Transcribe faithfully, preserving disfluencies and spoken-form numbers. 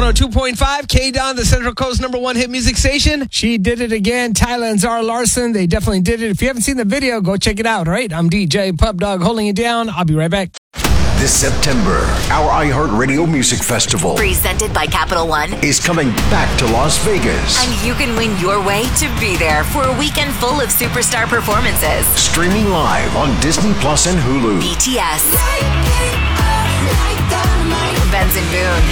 one oh two point five, K-Don, the Central Coast number one hit music station. She did it again. Tyla and Zara Larson, they definitely did it. If you haven't seen the video, go check it out, all right? I'm D J Pub Dog holding it down. I'll be right back. This September, our iHeartRadio Music Festival, presented by Capital One, is coming back to Las Vegas. And you can win your way to be there for a weekend full of superstar performances. Streaming live on Disney Plus and Hulu. B T S, Benson Boone,